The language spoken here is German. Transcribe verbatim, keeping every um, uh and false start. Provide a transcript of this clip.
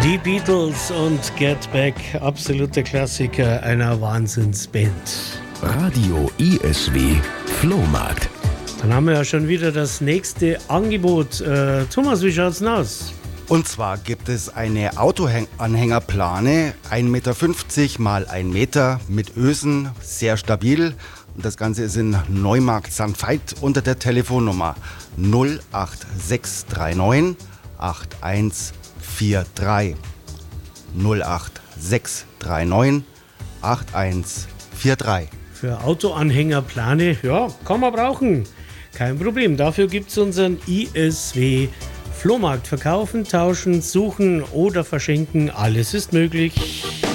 Die Beatles und Get Back, absoluter Klassiker einer Wahnsinnsband. Radio I S W Flohmarkt. Dann haben wir ja schon wieder das nächste Angebot. Äh, Thomas, wie schaut's denn aus? Und zwar gibt es eine Autoanhängerplane, ein Meter fünfzig mal ein Meter mit Ösen, sehr stabil. Und das Ganze ist in Neumarkt Sankt Veit unter der Telefonnummer null acht sechs drei neun acht eins vier drei. null acht sechs drei neun acht eins vier drei. Für Autoanhängerplane, ja, kann man brauchen. Kein Problem, dafür gibt es unseren I S W Flohmarkt. Verkaufen, tauschen, suchen oder verschenken, alles ist möglich.